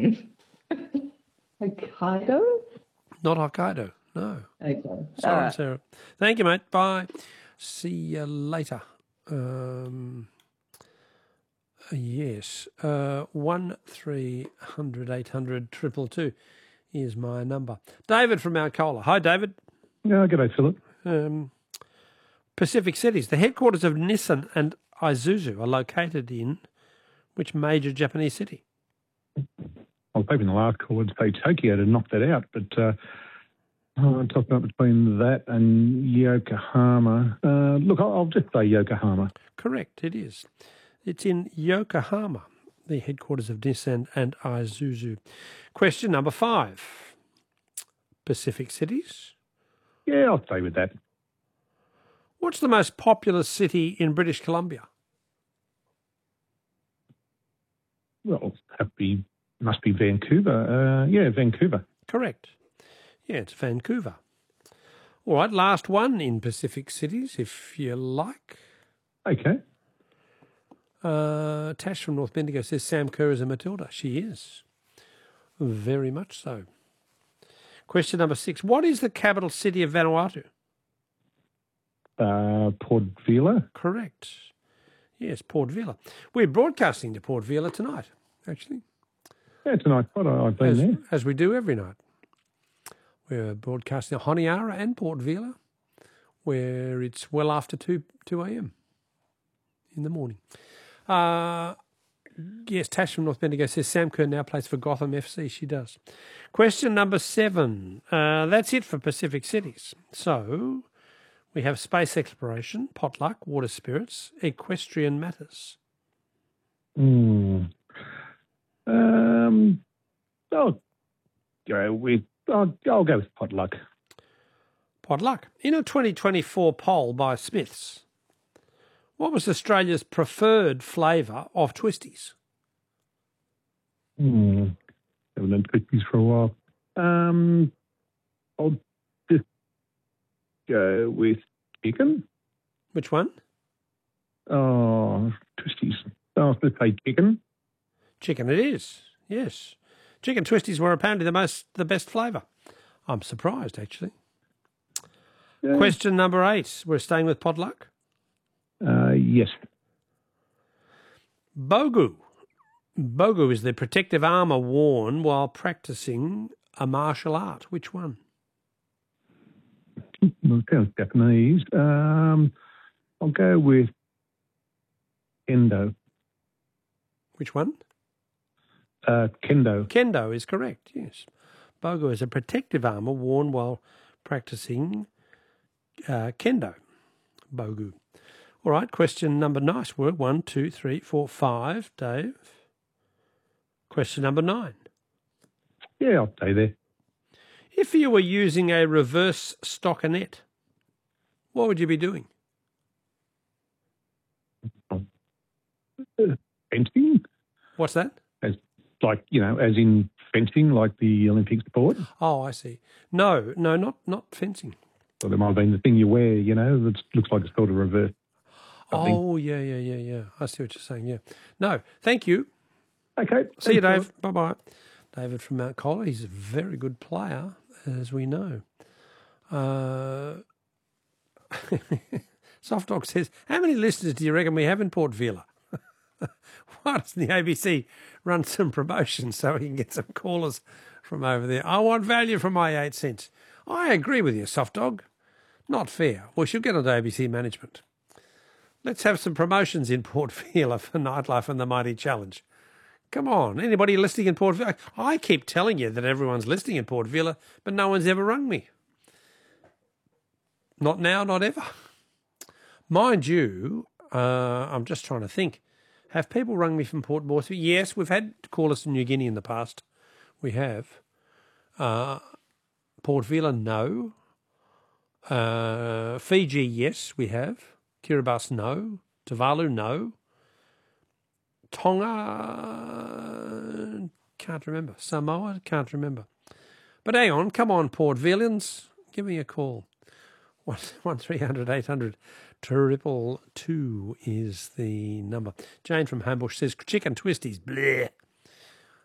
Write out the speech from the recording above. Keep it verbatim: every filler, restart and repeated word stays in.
Hokkaido? Not Hokkaido, no. Okay. Sorry, All right. Sarah. Thank you, mate. Bye. See you later. Um, yes. Uh, one three hundred eight hundred triple two is my number. David from Mount Cola. Hi, David. Yeah, g'day, Philip. Um, Pacific Cities. The headquarters of Nissan and Isuzu are located in which major Japanese city? I was hoping the last call would say Tokyo to knock that out, but uh, I'm talking about between that and Yokohama. Uh, look, I'll, I'll just say Yokohama. Correct, it is. It's in Yokohama, the headquarters of Nissan and Isuzu. Question number five. Pacific Cities. Yeah, I'll stay with that. What's the most populous city in British Columbia? Well, that be must be Vancouver. Uh, yeah, Vancouver. Correct. Yeah, it's Vancouver. All right, last one in Pacific Cities, if you like. Okay. Uh, Tash from North Bendigo says Sam Kerr is a Matilda. She is. Very much so. Question number six. What is the capital city of Vanuatu? Uh, Port Vila. Correct. Yes, Port Vila. We're broadcasting to Port Vila tonight, actually. Yeah, it's a nice spot. I've been as, there. As we do every night. We're broadcasting Honiara and Port Vila, where it's well after two a.m. in the morning. Uh, yes, Tash from North Bendigo says Sam Kerr now plays for Gotham F C. She does. Question number seven. Uh, that's it for Pacific Cities. So we have space exploration, potluck, water spirits, equestrian matters. Hmm. Um, I'll go with I'll, I'll go with potluck. Potluck. In a twenty twenty-four poll by Smiths, what was Australia's preferred flavour of twisties? Hmm. Haven't done twisties for a while. Um, I'll just go with chicken. Which one? Oh, twisties. Oh, let's say chicken. Chicken it is, yes. Chicken twisties were apparently the most, the best flavour. I'm surprised, actually. Yeah. Question number eight. We're staying with potluck? Uh, yes. Bogu. Bogu is the protective armour worn while practising a martial art. Which one? Well, it sounds Japanese. Um, I'll go with kendo. Which one? Uh, kendo. Kendo is correct, yes. Bogu is a protective armour worn while practising uh, kendo. Bogu. All right, question number, nice work. One, two, three, four, five. Dave. Question number nine. Yeah, I'll stay there. If you were using a reverse stockinette, what would you be doing? Uh, fencing. What's that? As like, you know, as in fencing, like the Olympic sport? Oh, I see. No, no, not not fencing. Well, there might have been the thing you wear, you know, that looks like it's sort of reverse. Oh, yeah, yeah, yeah, yeah. I see what you're saying, yeah. No, thank you. Okay. See you, Dave. Bye-bye. David from Mount Colah. He's a very good player, as we know. Uh, Soft Dog says, how many listeners do you reckon we have in Port Vila? Why doesn't the A B C run some promotions so we can get some callers from over there? I want value for my eight cents. I agree with you, Soft Dog. Not fair. We should get on to A B C management. Let's have some promotions in Port Vila for Nightlife and the Mighty Challenge. Come on, anybody listening in Port Vila? I keep telling you that everyone's listening in Port Vila, but no one's ever rung me. Not now, not ever. Mind you, uh, I'm just trying to think. Have people rung me from Port Moresby? Yes, we've had callers from New Guinea in the past. We have. Uh, Port Vila, no. Uh, Fiji, yes, we have. Kiribati, no. Tuvalu, no. Tonga, can't remember. Samoa, can't remember. But hang on, come on, Port Villians, give me a call. One, one three hundred eight hundred triple two is the number. Jane from Homebush says chicken twisties. Bleh.